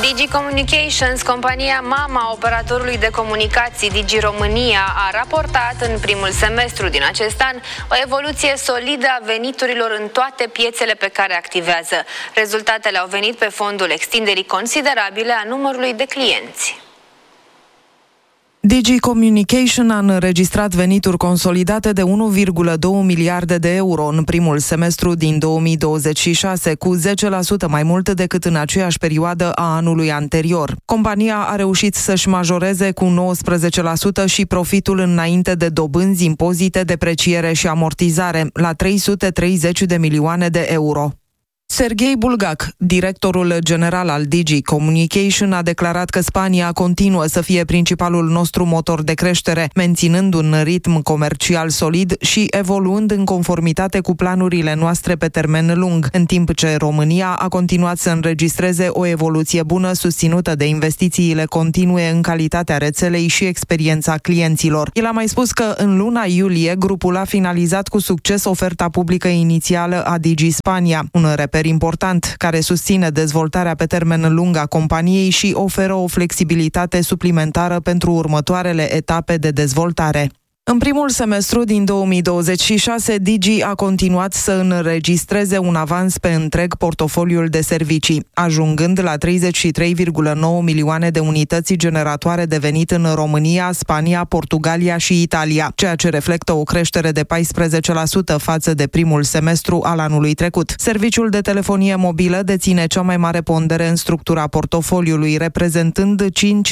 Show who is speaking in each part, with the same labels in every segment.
Speaker 1: Digi Communications, compania mama operatorului de comunicații Digi România, a raportat în primul semestru din acest an o evoluție solidă a veniturilor în toate piețele pe care activează. Rezultatele au venit pe fondul extinderii considerabile a numărului de clienți.
Speaker 2: Digi Communication a înregistrat venituri consolidate de 1,2 miliarde de euro în primul semestru din 2026, cu 10% mai mult decât în aceeași perioadă a anului anterior. Compania a reușit să-și majoreze cu 19% și profitul înainte de dobânzi, impozite, depreciere și amortizare, la 330 de milioane de euro. Serghei Bulgac, directorul general al Digi Communication, a declarat că Spania continuă să fie principalul nostru motor de creștere, menținând un ritm comercial solid și evoluând în conformitate cu planurile noastre pe termen lung, în timp ce România a continuat să înregistreze o evoluție bună susținută de investițiile continue în calitatea rețelei și experiența clienților. El a mai spus că în luna iulie grupul a finalizat cu succes oferta publică inițială a Digi Spania, un reper important care susține dezvoltarea pe termen lung a companiei și oferă o flexibilitate suplimentară pentru următoarele etape de dezvoltare. În primul semestru din 2026, Digi a continuat să înregistreze un avans pe întreg portofoliul de servicii, ajungând la 33,9 milioane de unități generatoare de venit în România, Spania, Portugalia și Italia, ceea ce reflectă o creștere de 14% față de primul semestru al anului trecut. Serviciul de telefonie mobilă deține cea mai mare pondere în structura portofoliului, reprezentând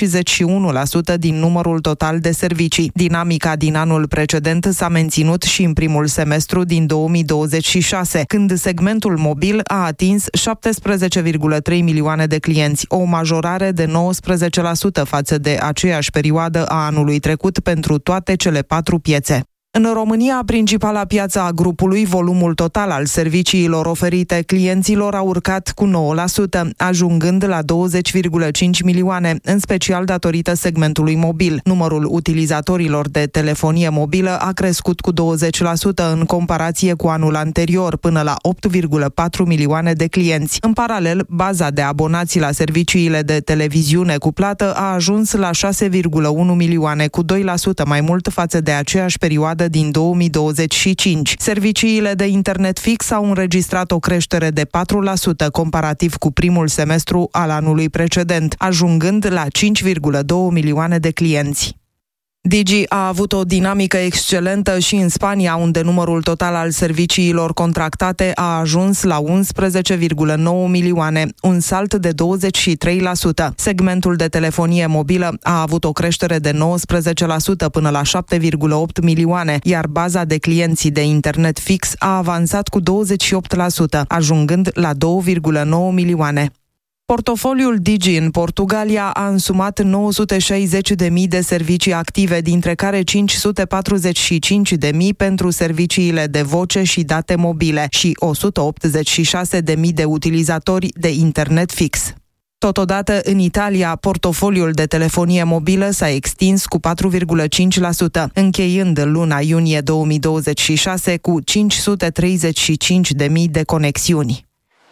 Speaker 2: 51% din numărul total de servicii. Dinamica din anul precedent s-a menținut și în primul semestru din 2026, când segmentul mobil a atins 17,3 milioane de clienți, o majorare de 19% față de aceeași perioadă a anului trecut pentru toate cele 4 piețe. În România, principala piață a grupului, volumul total al serviciilor oferite clienților a urcat cu 9%, ajungând la 20,5 milioane, în special datorită segmentului mobil. Numărul utilizatorilor de telefonie mobilă a crescut cu 20% în comparație cu anul anterior, până la 8,4 milioane de clienți. În paralel, baza de abonați la serviciile de televiziune cuplată a ajuns la 6,1 milioane, cu 2% mai mult față de aceeași perioadă din 2025. Serviciile de internet fix au înregistrat o creștere de 4% comparativ cu primul semestru al anului precedent, ajungând la 5,2 milioane de clienți. Digi a avut o dinamică excelentă și în Spania, unde numărul total al serviciilor contractate a ajuns la 11,9 milioane, un salt de 23%. Segmentul de telefonie mobilă a avut o creștere de 19% până la 7,8 milioane, iar baza de clienți de internet fix a avansat cu 28%, ajungând la 2,9 milioane. Portofoliul Digi în Portugalia a însumat 960.000 de servicii active, dintre care 545.000 pentru serviciile de voce și date mobile și 186.000 de utilizatori de internet fix. Totodată, în Italia, portofoliul de telefonie mobilă s-a extins cu 4,5%, încheiând luna iunie 2026 cu 535.000 de conexiuni.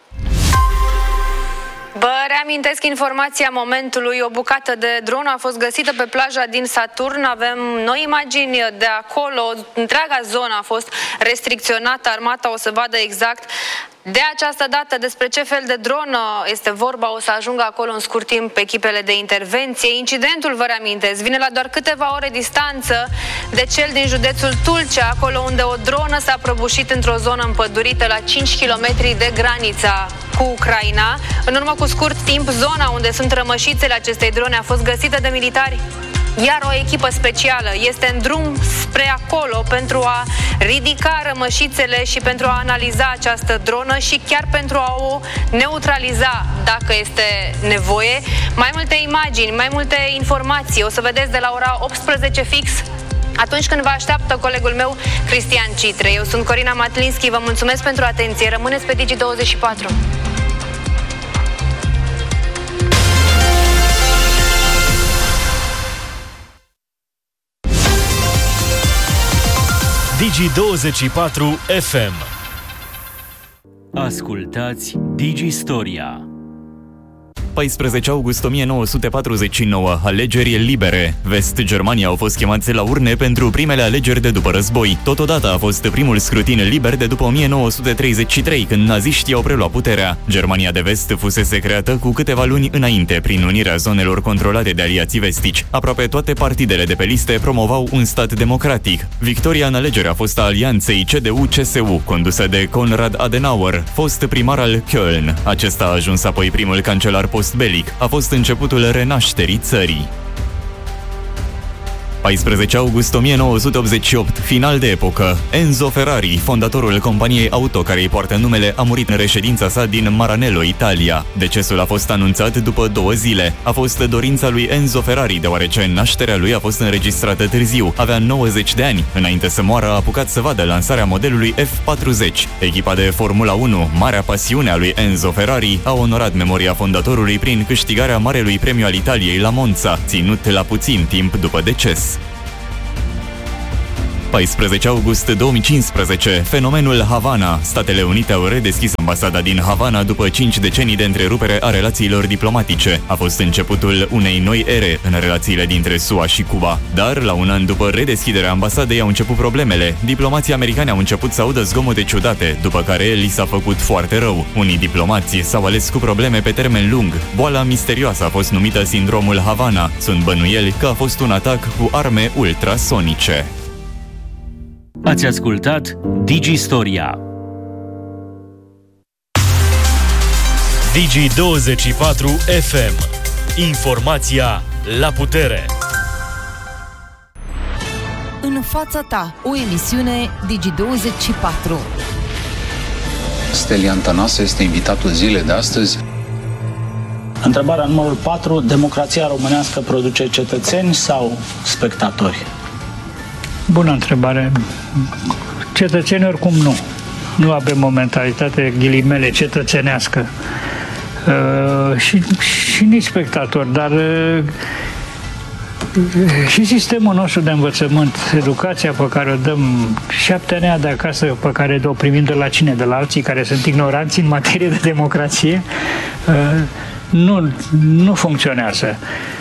Speaker 1: Vă reamintesc informația momentului. O bucată de dron a fost găsită pe plaja din Saturn. Avem noi imagini de acolo. Întreaga zonă a fost restricționată. Armata o să vadă exact de această dată despre ce fel de dron este vorba. O să ajungă acolo în scurt timp echipele de intervenție. Incidentul, vă reamintesc, vine la doar câteva ore distanță de cel din județul Tulcea, acolo unde o dronă s-a prăbușit într-o zonă împădurită la 5 km de granița cu Ucraina. În urmă cu scurt timp, zona unde sunt rămășițele acestei drone a fost găsită de militari, iar o echipă specială este în drum spre acolo pentru a ridica rămășițele și pentru a analiza această dronă și chiar pentru a o neutraliza dacă este nevoie. Mai multe imagini, mai multe informații o să vedeți de la ora 18 fix, atunci când vă așteaptă colegul meu Cristian Citre. Eu sunt Corina Matlinski, vă mulțumesc pentru atenție. Rămâneți pe Digi24.
Speaker 3: Digi24 FM. Ascultați Digi Storia.
Speaker 4: 14 august 1949, alegeri libere. Vest-Germania au fost chemați la urne pentru primele alegeri de după război. Totodată a fost primul scrutin liber de după 1933, când naziștii au preluat puterea. Germania de Vest fusese creată cu câteva luni înainte, prin unirea zonelor controlate de aliații vestici. Aproape toate partidele de pe liste promovau un stat democratic. Victoria în alegeri a fost a alianței CDU-CSU, condusă de Konrad Adenauer, fost primar al Köln. Acesta a ajuns apoi primul cancelar postbelic. A fost începutul renașterii țării. 14 august 1988, final de epocă. Enzo Ferrari, fondatorul companiei auto care îi poartă numele, a murit în reședința sa din Maranello, Italia. Decesul a fost anunțat după 2 zile. A fost dorința lui Enzo Ferrari, deoarece nașterea lui a fost înregistrată târziu. Avea 90 de ani. Înainte să moară, a apucat să vadă lansarea modelului F40. Echipa de Formula 1, marea pasiune a lui Enzo Ferrari, a onorat memoria fondatorului prin câștigarea Marelui Premiu al Italiei la Monza, ținut la puțin timp după deces. 14 august 2015, fenomenul Havana. Statele Unite au redeschis ambasada din Havana după 5 decenii de întrerupere a relațiilor diplomatice. A fost începutul unei noi ere în relațiile dintre SUA și Cuba. Dar, la un an după redeschiderea ambasadei, au început problemele. Diplomații americani au început să audă zgomote ciudate, după care li s-a făcut foarte rău. Unii diplomați s-au ales cu probleme pe termen lung. Boala misterioasă a fost numită sindromul Havana. Sunt bănuieli că a fost un atac cu arme ultrasonice.
Speaker 5: Ați ascultat Digistoria.
Speaker 3: Digi24 FM. Informația la putere.
Speaker 6: În fața ta, o emisiune Digi24.
Speaker 7: Stelian Tănase este invitatul zilei de astăzi.
Speaker 8: Întrebarea numărul 4. Democrația românească produce cetățeni sau spectatori?
Speaker 9: Bună întrebare. Cetățeni oricum nu. Nu avem o mentalitate, ghilimele, cetățenească. Și nici spectator, dar și sistemul nostru de învățământ, educația pe care o dăm, 7 ani de acasă pe care o primim de la cine? De la alții care sunt ignoranți în materie de democrație, nu funcționează.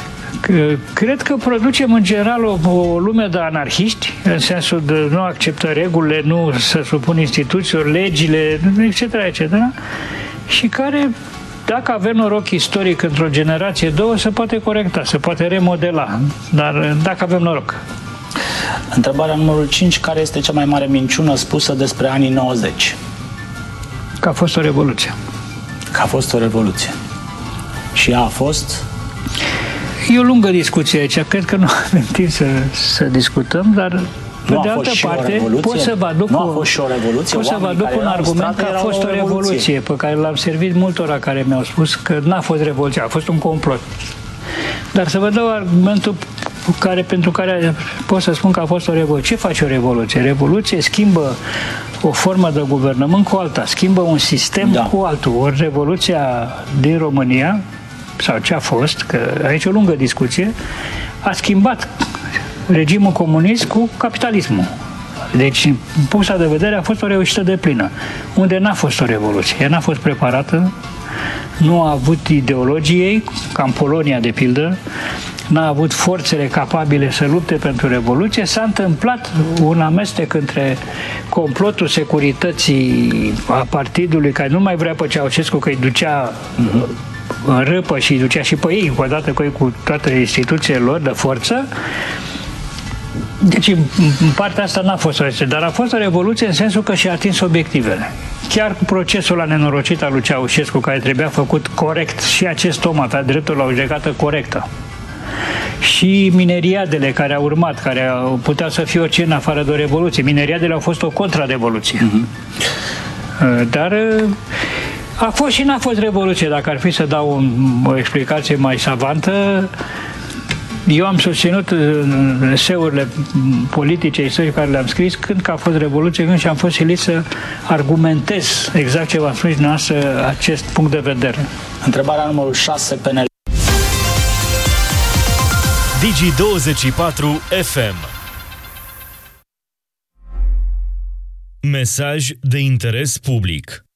Speaker 9: Cred că producem în general o lume de anarhiști, în sensul de nu acceptă regulile, nu se supun instituțiilor, legile, etc., etc., și care, dacă avem noroc istoric într-o generație, 2, se poate corecta, se poate remodela, dar dacă avem noroc.
Speaker 8: Întrebarea numărul 5. Care este cea mai mare minciună spusă despre anii 90?
Speaker 9: Că a fost o revoluție.
Speaker 8: Că a fost o revoluție. Și ea a fost...
Speaker 9: E o lungă discuție aici, cred că nu avem timp să discutăm, dar pe de altă parte pot să vă aduc un argument că a fost o revoluție pe care l-am servit multora care mi-au spus că n-a fost revoluție, a fost un complot. Dar să vă dau argumentul pentru care pot să spun că a fost o revoluție. Ce face o revoluție? Revoluție schimbă o formă de guvernământ cu alta, schimbă un sistem cu altul. Ori revoluția din România, sau ce a fost, că aici e o lungă discuție, a schimbat regimul comunist cu capitalismul. Deci, din punctul de vedere, a fost o reușită deplină, unde n-a fost o revoluție. Ea n-a fost preparată, nu a avut ideologie, ca în Polonia, de pildă, n-a avut forțele capabile să lupte pentru revoluție. S-a întâmplat un amestec între complotul securității a partidului, care nu mai vrea pe Ceaușescu, că îi ducea în râpă și îi ducea și pe ei, odată cu ei, cu toate instituțiile lor de forță. Deci, în partea asta n-a fost o revoluție, dar a fost o revoluție în sensul că și-a atins obiectivele. Chiar cu procesul la nenorocit al lui Ceaușescu, care trebuia făcut corect, și acest om avea dreptul la o judecată corectă. Și mineriadele care au urmat, care puteau să fie orice în afară de o revoluție. Mineriadele au fost o contrarevoluție. Dar a fost și n-a fost revoluție. Dacă ar fi să dau o explicație mai savantă, eu am susținut în eseurile politice, istorice care le-am scris, când că a fost revoluție, când și am fost silit să argumentez exact ce v-am spus dumneavoastră, acest punct de vedere.
Speaker 8: Întrebarea numărul 6, PNL.
Speaker 3: Digi24 FM. Mesaj de interes public.